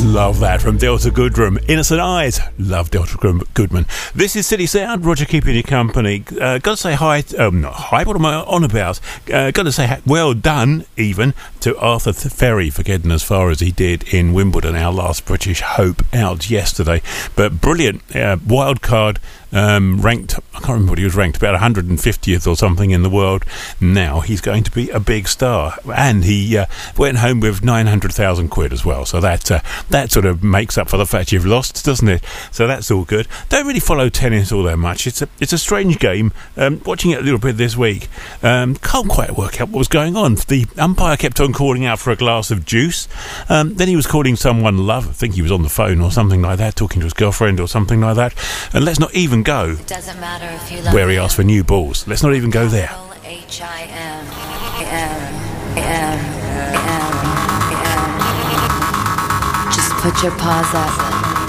Love that from Delta Goodrem. Innocent Eyes. Love Delta Goodman. This is City Sound. Roger keeping you company. Got to say hi. Not hi. What am I on about? Got to say well done, even, to Arthur Ferry for getting as far as he did in Wimbledon. Our last British hope out yesterday. But brilliant wild card. Ranked, I can't remember what he was ranked, about 150th or something in the world. Now he's going to be a big star, and he went home with 900,000 quid as well. So that sort of makes up for the fact you've lost, doesn't it? So that's all good. Don't really follow tennis all that much. It's a strange game. Watching it a little bit this week, can't quite work out what was going on. The umpire kept on calling out for a glass of juice. Then he was calling someone love. I think he was on the phone or something like that, talking to his girlfriend or something like that. And let's not even go doesn't matter if you love where he asked for new balls. Let's not even go there. H-I-M. Just put your paws up.